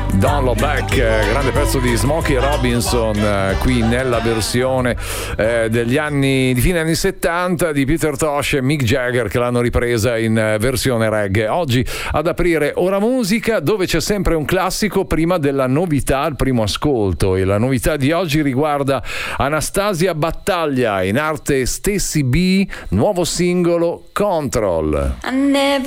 Don't Look Back, grande pezzo di Smokey Robinson, qui nella versione degli anni di fine anni 70 di Peter Tosh e Mick Jagger, che l'hanno ripresa in versione reggae. Oggi ad aprire Ora Musica, dove c'è sempre un classico prima della novità, il primo ascolto, e la novità di oggi riguarda Anastasia Battaglia, in arte Stacy B, nuovo singolo Control. I never